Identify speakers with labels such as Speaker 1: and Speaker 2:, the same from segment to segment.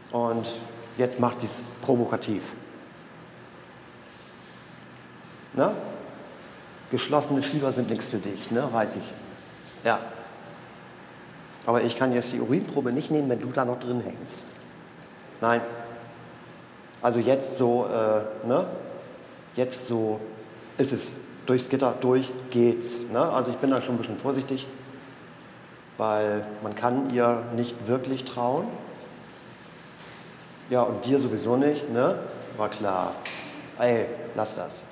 Speaker 1: Und jetzt macht sie es provokativ. Ne? Geschlossene Schieber sind nichts für dich, ne? Weiß ich. Ja. Aber ich kann jetzt die Urinprobe nicht nehmen, wenn du da noch drin hängst. Nein. Also jetzt so, ne? Jetzt so ist es. Durchs Gitter durch geht's. Ne? Also ich bin da schon ein bisschen vorsichtig, weil man kann ihr nicht wirklich trauen. Ja, und dir sowieso nicht, ne? War klar. Ey, lass das.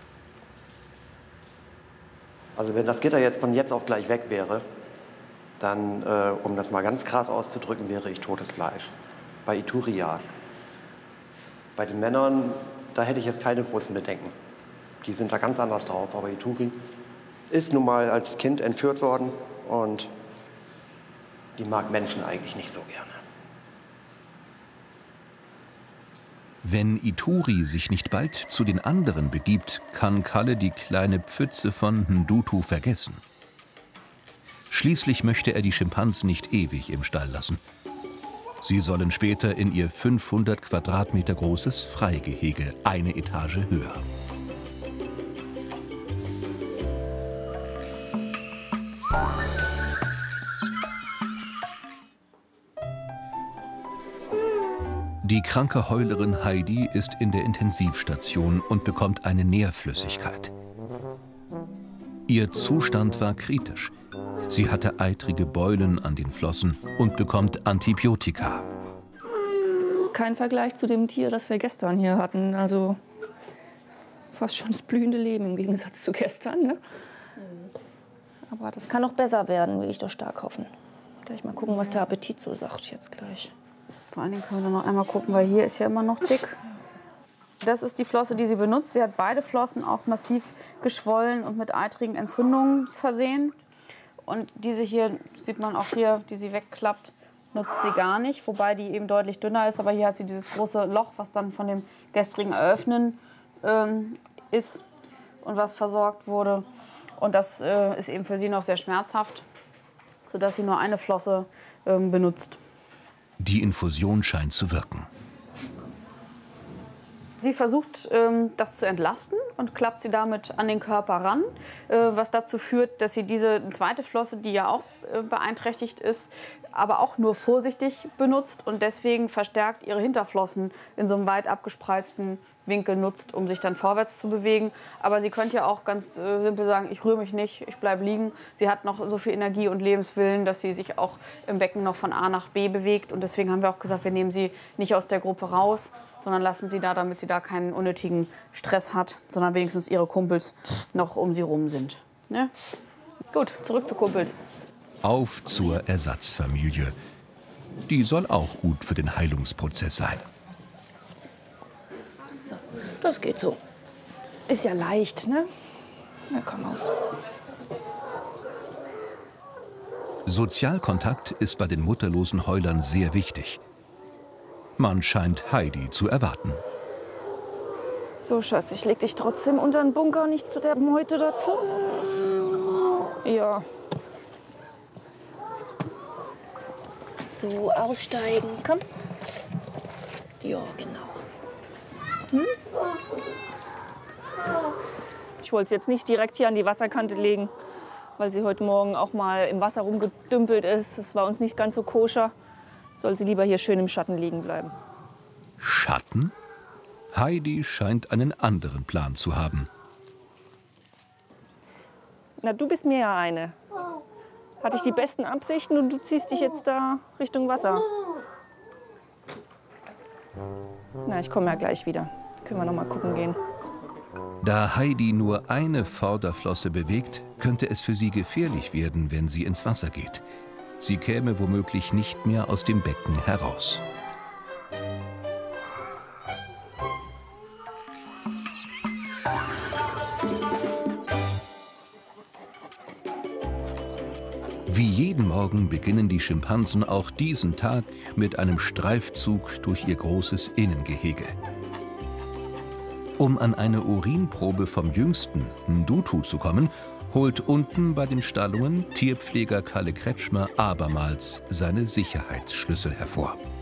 Speaker 1: Also wenn das Gitter jetzt von jetzt auf gleich weg wäre, dann, um das mal ganz krass auszudrücken, wäre ich totes Fleisch. Bei Ituri ja. Bei den Männern, da hätte ich jetzt keine großen Bedenken. Die sind da ganz anders drauf. Aber Ituri ist nun mal als Kind entführt worden und die mag Menschen eigentlich nicht so gerne.
Speaker 2: Wenn Ituri sich nicht bald zu den anderen begibt, kann Kalle die kleine Pfütze von Ndutu vergessen. Schließlich möchte er die Schimpansen nicht ewig im Stall lassen. Sie sollen später in ihr 500 Quadratmeter großes Freigehege, eine Etage höher. Die kranke Heulerin Heidi ist in der Intensivstation und bekommt eine Nährflüssigkeit. Ihr Zustand war kritisch. Sie hatte eitrige Beulen an den Flossen und bekommt Antibiotika.
Speaker 3: Kein Vergleich zu dem Tier, das wir gestern hier hatten. Also fast schon das blühende Leben im Gegensatz zu gestern. Ne? Aber das kann noch besser werden, will ich doch stark hoffen. Gleich mal gucken, was der Appetit so sagt jetzt gleich.
Speaker 4: Vor allen Dingen können wir noch einmal gucken, weil hier ist ja immer noch dick. Das ist die Flosse, die sie benutzt. Sie hat beide Flossen auch massiv geschwollen und mit eitrigen Entzündungen versehen. Und diese hier, sieht man auch hier, die sie wegklappt, nutzt sie gar nicht. Wobei die eben deutlich dünner ist. Aber hier hat sie dieses große Loch, was dann von dem gestrigen Eröffnen ist und was versorgt wurde. Und das ist eben für sie noch sehr schmerzhaft, sodass sie nur eine Flosse benutzt.
Speaker 2: Die Infusion scheint zu wirken.
Speaker 4: Sie versucht, das zu entlasten und klappt sie damit an den Körper ran, was dazu führt, dass sie diese zweite Flosse, die ja auch beeinträchtigt ist, aber auch nur vorsichtig benutzt und deswegen verstärkt ihre Hinterflossen in so einem weit abgespreizten Winkel nutzt, um sich dann vorwärts zu bewegen. Aber sie könnte ja auch ganz simpel sagen, ich rühre mich nicht, ich bleibe liegen. Sie hat noch so viel Energie und Lebenswillen, dass sie sich auch im Becken noch von A nach B bewegt. Und deswegen haben wir auch gesagt, wir nehmen sie nicht aus der Gruppe raus, sondern lassen sie da, damit sie da keinen unnötigen Stress hat, sondern wenigstens ihre Kumpels noch um sie rum sind. Ne? Gut, zurück zu Kumpels.
Speaker 2: Auf zur Ersatzfamilie. Die soll auch gut für den Heilungsprozess sein.
Speaker 3: So, das geht so. Ist ja leicht, ne? Na komm aus.
Speaker 2: Sozialkontakt ist bei den mutterlosen Heulern sehr wichtig. Man scheint Heidi zu erwarten.
Speaker 3: So, Schatz, ich leg dich trotzdem unter den Bunker, nicht zu der Meute dazu. Ja. So, aussteigen, komm. Ja, genau. Hm? Ich wollte es jetzt nicht direkt hier an die Wasserkante legen, weil sie heute Morgen auch mal im Wasser rumgedümpelt ist. Das war uns nicht ganz so koscher. Soll sie lieber hier schön im Schatten liegen bleiben.
Speaker 2: Schatten? Heidi scheint einen anderen Plan zu haben.
Speaker 3: Na, du bist mir ja eine. Hatte ich die besten Absichten und du ziehst dich jetzt da Richtung Wasser. Na, ich komme ja gleich wieder. Können wir noch mal gucken gehen.
Speaker 2: Da Heidi nur eine Vorderflosse bewegt, könnte es für sie gefährlich werden, wenn sie ins Wasser geht. Sie käme womöglich nicht mehr aus dem Becken heraus. Wie jeden Morgen beginnen die Schimpansen auch diesen Tag mit einem Streifzug durch ihr großes Innengehege. Um an eine Urinprobe vom jüngsten, Ndutu, zu kommen, holt unten bei den Stallungen Tierpfleger Kalle Kretschmer abermals seine Sicherheitsschlüssel hervor.